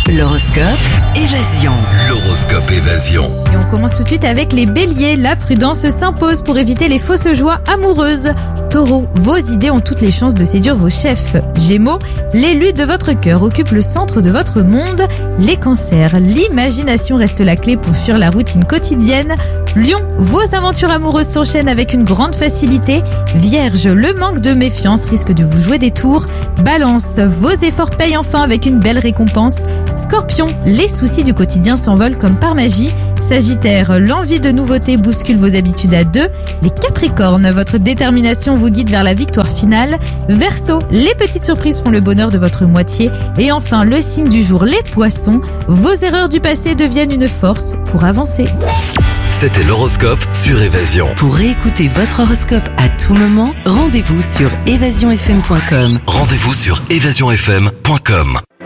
L'horoscope Évasion. L'horoscope Évasion. Et on commence tout de suite avec les béliers. La prudence s'impose pour éviter les fausses joies amoureuses. Taureau, vos idées ont toutes les chances de séduire vos chefs. Gémeaux, l'élu de votre cœur occupe le centre de votre monde. Les cancers, l'imagination reste la clé pour fuir la routine quotidienne. Lion, vos aventures amoureuses s'enchaînent avec une grande facilité. Vierge, le manque de méfiance risque de vous jouer des tours. Balance, vos efforts payent enfin avec une belle récompense. Scorpion, les soucis du quotidien s'envolent comme par magie. Sagittaire, l'envie de nouveauté bouscule vos habitudes à deux. Les Capricornes, votre détermination vous guide vers la victoire finale. Verseau, les petites surprises font le bonheur de votre moitié. Et enfin, le signe du jour, les Poissons, vos erreurs du passé deviennent une force pour avancer. C'était l'horoscope sur Évasion. Pour réécouter votre horoscope à tout moment, rendez-vous sur évasionfm.com. Rendez-vous sur évasionfm.com.